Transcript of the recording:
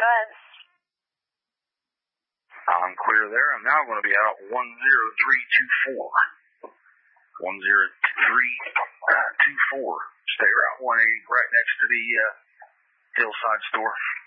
us. I'm clear there. I'm now going to be out 10324. 10324. Stay route 180 right next to the Hillside store.